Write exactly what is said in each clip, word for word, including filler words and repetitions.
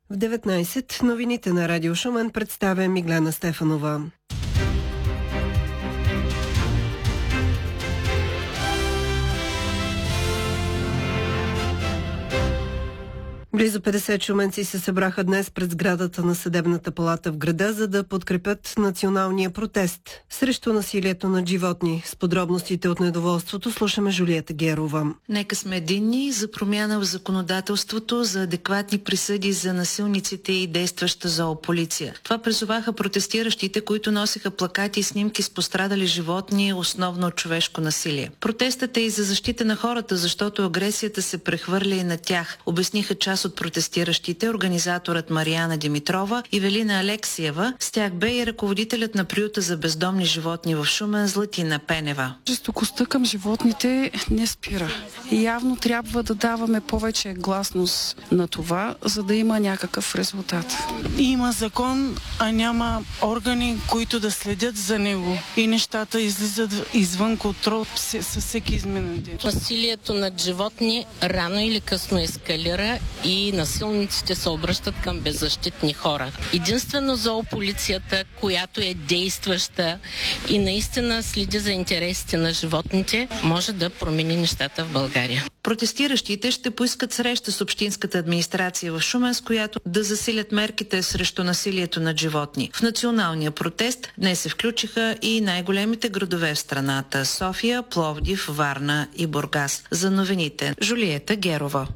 В деветнайсет новините на Радио Шумен представя Миглена Стефанова. Близо петдесет шуменци се събраха днес пред сградата на Съдебната палата в града, за да подкрепят националния протест срещу насилието над животни. С подробностите от недоволството слушаме Жулиета Герова. Нека сме единни за промяна в законодателството, за адекватни присъди за насилниците и действаща зоополиция. Това призоваха протестиращите, които носиха плакати и снимки с пострадали животни, основно от човешко насилие. Протестът е и за защита на хората, защото агресията се прехвърля и на тях, обясниха част от протестиращите, организаторът Мариана Димитрова и Велина Алексиева. С тях бе и ръководителят на приюта за бездомни животни в Шумен Златина Пенева. Жестокостта към животните не спира. Явно трябва да даваме повече гласност на това, за да има някакъв резултат. Има закон, а няма органи, които да следят за него. И нещата излизат извън контрол със всеки изминен ден. Насилието над животни рано или късно ескалира и насилниците се обръщат към беззащитни хора. Единствено зоополицията, която е действаща и наистина следи за интересите на животните, може да промени нещата в България. Протестиращите ще поискат среща с общинската администрация в Шумен, с която да засилят мерките срещу насилието над животни. В националния протест днес се включиха и най-големите градове в страната – София, Пловдив, Варна и Бургас. За новините Жулиета Герова.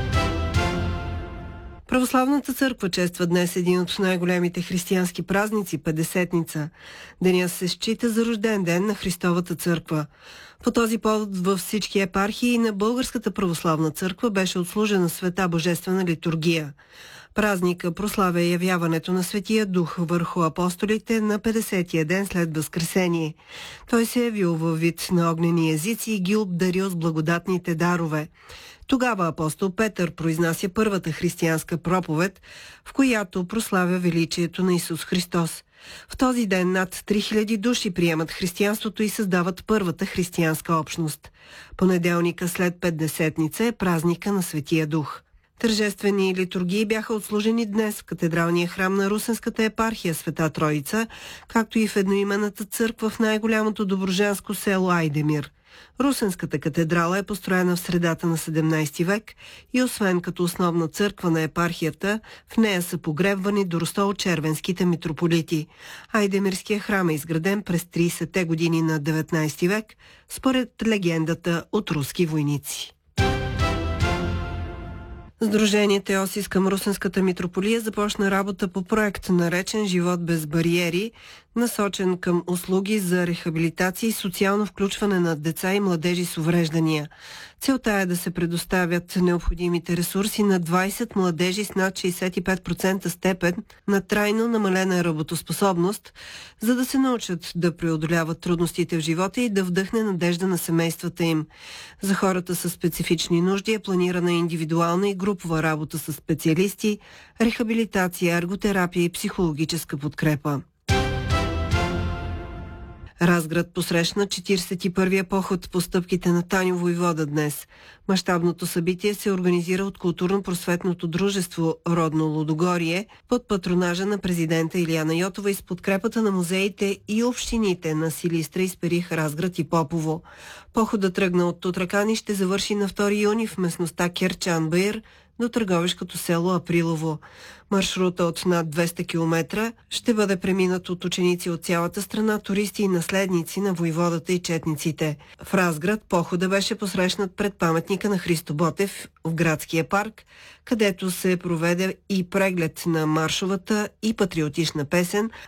Православната църква чества днес един от най-големите християнски празници – Петдесетница. Денят се счита за рожден ден на Христовата църква. По този повод във всички епархии на Българската православна църква беше отслужена света божествена литургия. Празника прославя явяването на Светия Дух върху апостолите на петдесетия ден след Възкресение. Той се е явил във вид на огнени езици и ги обдарил с благодатните дарове. Тогава апостол Петър произнася първата християнска проповед, в която прославя величието на Исус Христос. В този ден над три хиляди души приемат християнството и създават първата християнска общност. Понеделника след Петдесетница е празника на Светия Дух. Тържествени литургии бяха отслужени днес в катедралния храм на Русенската епархия Света Троица, както и в едноименната църква в най-голямото доброжанско село Айдемир. Русенската катедрала е построена в средата на седемнайсети век и освен като основна църква на епархията, в нея са погребвани до ростолчервенските митрополити. Айдемирския храм е изграден през трийсетте години на деветнайсети век, според легендата от руски войници. Сдружението Теосис към Русенската митрополия започна работа по проект, наречен «Живот без бариери», насочен към услуги за рехабилитация и социално включване на деца и младежи с увреждания. Целта е да се предоставят необходимите ресурси на двайсет младежи с над шейсет и пет процента степен на трайно намалена работоспособност, за да се научат да преодоляват трудностите в живота и да вдъхне надежда на семействата им. За хората с специфични нужди е планирана индивидуална и групова работа с специалисти, рехабилитация, ерготерапия и психологическа подкрепа. Разград посрещна четирийсет и първия поход по стъпките на Таню Войвода днес. Мащабното събитие се организира от културно-просветното дружество Родно Лудогорие под патронажа на президента Илияна Йотова и с подкрепата на музеите и общините на Силистра, Исперих, Разград и Попово. Походът тръгна от Тутракан и ще завърши на втори юни в местността Керчан-Баир до търговешкото село Априлово. Маршрута от над двеста километра ще бъде преминат от ученици от цялата страна, туристи и наследници на войводата и четниците. В Разград похода беше посрещнат пред паметника на Христо Ботев в градския парк, където се проведе и преглед на маршовата и патриотична песен,